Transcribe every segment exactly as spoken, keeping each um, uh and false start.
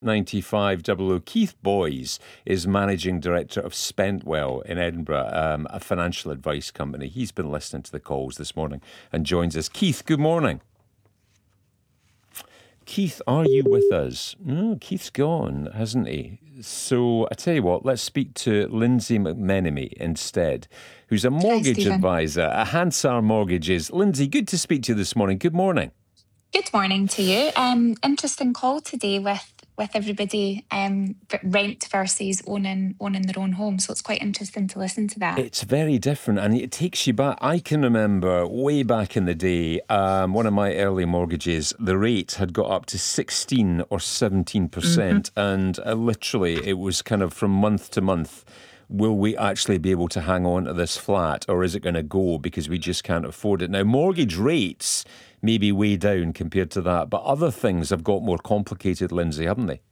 ninety-five double O. Keith Boys is Managing Director of Spentwell in Edinburgh, um, a financial advice company. He's been listening to the calls this morning and joins us. Keith, good morning. Keith, are you with us? No, Keith's gone, hasn't he? So I tell you what, let's speak to Lindsay McMenemy instead, who's a mortgage Hi, advisor at Hansard Mortgages. Lindsay, good to speak to you this morning. Good morning. Good morning to you. Um, interesting call today with with everybody. Um, rent versus owning owning their own home. So it's quite interesting to listen to that. It's very different, and it takes you back. I can remember way back in the day, um, one of my early mortgages, the rate had got up to sixteen or seventeen percent, mm-hmm. and uh, literally it was kind of from month to month. Will we actually be able to hang on to this flat, or is it going to go because we just can't afford it? Now, mortgage rates may be way down compared to that, but other things have got more complicated, Lindsay, haven't they?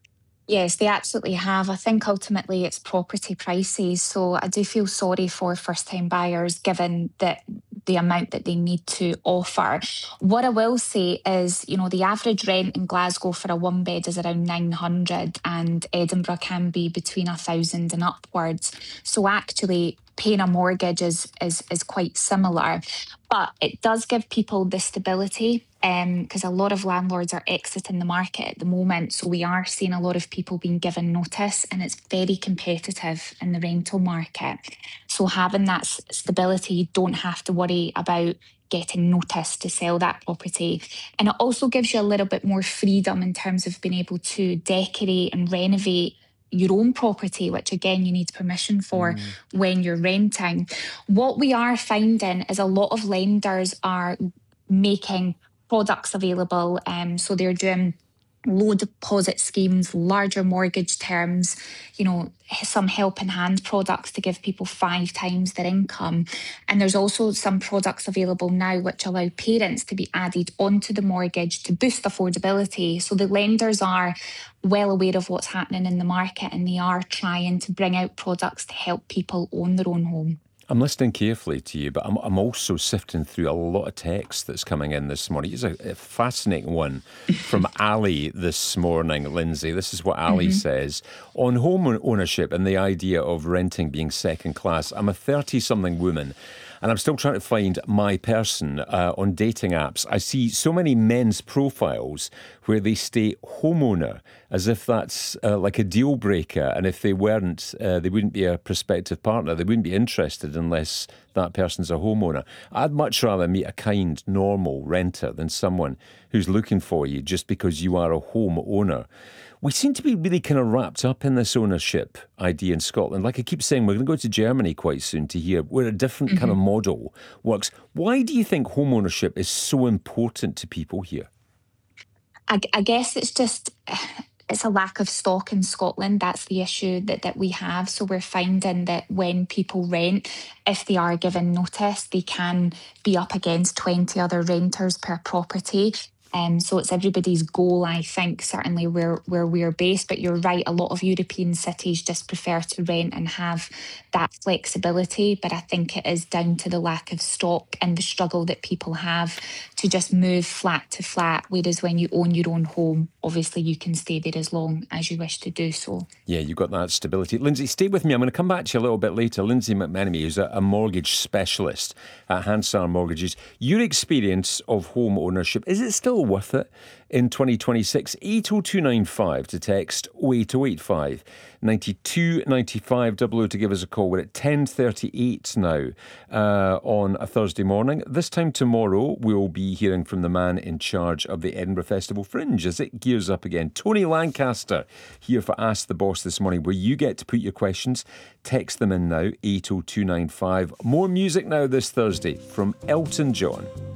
Yes, they absolutely have. I think ultimately it's property prices. So I do feel sorry for first-time buyers given that the amount that they need to offer. What I will say is, you know, the average rent in Glasgow for a one bed is around nine hundred, and Edinburgh can be between a thousand and upwards. So actually paying a mortgage is, is, is quite similar, but it does give people the stability because um, a lot of landlords are exiting the market at the moment. So we are seeing a lot of people being given notice, and it's very competitive in the rental market. So having that s- stability, you don't have to worry about getting notice to sell that property. And it also gives you a little bit more freedom in terms of being able to decorate and renovate your own property, which again, you need permission for mm. when you're renting. What we are finding is a lot of lenders are making products available. Um, so they're doing low deposit schemes, larger mortgage terms, you know, some helping hand products to give people five times their income. And there's also some products available now which allow parents to be added onto the mortgage to boost affordability. So the lenders are well aware of what's happening in the market, and they are trying to bring out products to help people own their own home. I'm listening carefully to you, but I'm, I'm also sifting through a lot of text that's coming in this morning. It's a, a fascinating one from Ali this morning, Lindsay. This is what Ali mm-hmm. says. On home ownership and the idea of renting being second class, I'm a thirty-something woman, and I'm still trying to find my person uh, on dating apps. I see so many men's profiles where they stay homeowner as if that's uh, like a deal breaker. And if they weren't, uh, they wouldn't be a prospective partner. They wouldn't be interested unless that person's a homeowner. I'd much rather meet a kind, normal renter than someone who's looking for you just because you are a homeowner. We seem to be really kind of wrapped up in this ownership idea in Scotland. Like I keep saying, we're going to go to Germany quite soon to hear where a different mm-hmm. kind of model works. Why do you think home ownership is so important to people here? I, I guess it's just, it's a lack of stock in Scotland. That's the issue that, that we have. So we're finding that when people rent, if they are given notice, they can be up against twenty other renters per property. Um, so it's everybody's goal, I think, certainly where, where we're based. But you're right, a lot of European cities just prefer to rent and have that flexibility. But I think it is down to the lack of stock and the struggle that people have to just move flat to flat. Whereas when you own your own home, obviously you can stay there as long as you wish to do so. Yeah, you've got that stability. Lindsay, stay with me. I'm going to come back to you a little bit later. Lindsay McMenemy, who's a, a mortgage specialist at Hansard Mortgages. Your experience of home ownership, is it still worth it in twenty twenty-six? eight oh two nine five to text oh eight oh eight five ninety-two ninety-five double oh to give us a call. We're at ten thirty-eight now uh, on a Thursday morning. This time tomorrow we'll be hearing from the man in charge of the Edinburgh Festival Fringe as it gears up again. Tony Lancaster here for Ask the Boss this morning, where you get to put your questions. Text them in now, eight oh two nine five. More music now this Thursday from Elton John.